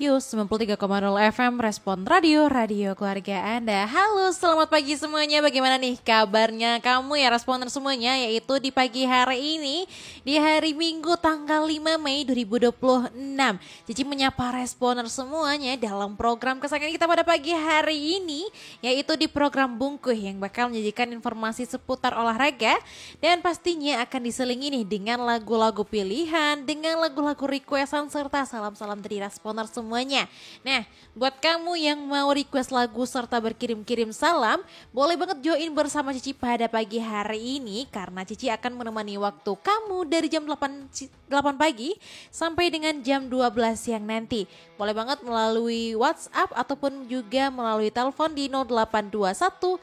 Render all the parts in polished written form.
Radio 93,0 FM, Respon Radio, radio keluarga Anda. Halo, selamat pagi semuanya. Bagaimana nih kabarnya kamu ya responer semuanya? Yaitu di pagi hari ini, di hari Minggu tanggal 5 Mei 2026. Cici menyapa responer semuanya dalam program kesayangan kita pada pagi hari ini, yaitu di program Bungkuh yang bakal menyajikan informasi seputar olahraga. Dan pastinya akan diselingi nih dengan lagu-lagu pilihan, dengan lagu-lagu requestan serta salam-salam dari responer semuanya. Nah, buat kamu yang mau request lagu serta berkirim-kirim salam, boleh banget join bersama Cici pada pagi hari ini karena Cici akan menemani waktu kamu dari jam 8 pagi sampai dengan jam 12 siang nanti. Boleh banget melalui WhatsApp ataupun juga melalui telepon di 0821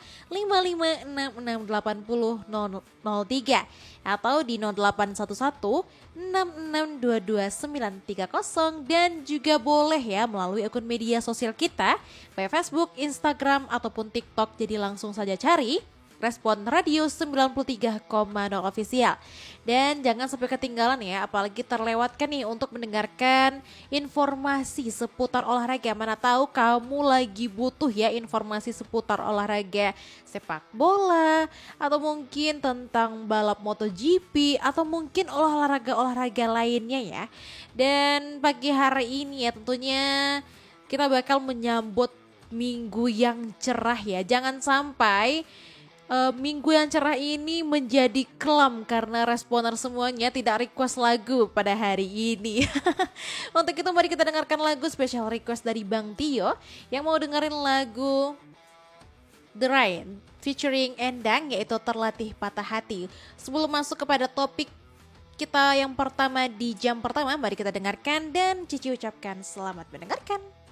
55668003 atau di 0811 6622930 dan juga boleh ya melalui akun media sosial kita baik Facebook, Instagram ataupun TikTok. Jadi langsung saja cari Respon Radio 93,0 official. Dan jangan sampai ketinggalan ya, apalagi terlewatkan nih untuk mendengarkan informasi seputar olahraga. Mana tahu kamu lagi butuh ya informasi seputar olahraga sepak bola, atau mungkin tentang balap MotoGP, atau mungkin olahraga-olahraga lainnya ya. Dan pagi hari ini ya tentunya kita bakal menyambut minggu yang cerah ya. Jangan sampai minggu yang cerah ini menjadi kelam karena responer semuanya tidak request lagu pada hari ini. Untuk itu mari kita dengarkan lagu special request dari Bang Tio yang mau dengerin lagu The Rain featuring Endang yaitu Terlatih Patah Hati. Sebelum masuk kepada topik kita yang pertama di jam pertama, mari kita dengarkan dan Cici ucapkan selamat mendengarkan.